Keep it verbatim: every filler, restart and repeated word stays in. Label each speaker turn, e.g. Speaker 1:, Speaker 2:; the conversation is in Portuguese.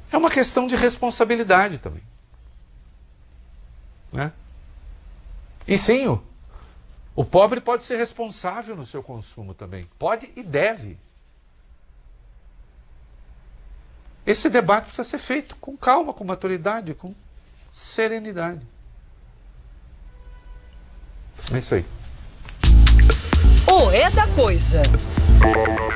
Speaker 1: É uma questão de responsabilidade também. Né? E sim, o, o pobre pode ser responsável no seu consumo também. Pode e deve. Esse debate precisa ser feito com calma, com maturidade, com serenidade. É isso aí.
Speaker 2: O É da Coisa.